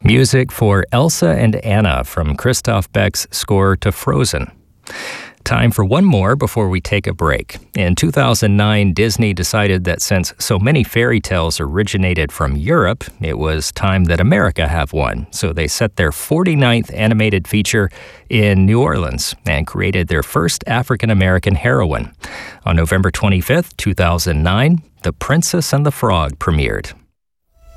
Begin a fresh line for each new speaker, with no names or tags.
Music for Elsa and Anna from Christoph Beck's score to Frozen. Time for one more before we take a break. In 2009, Disney decided that since so many fairy tales originated from Europe, it was time that America have one. So they set their 49th animated feature in New Orleans and created their first African-American heroine. On November 25th, 2009, The Princess and the Frog premiered.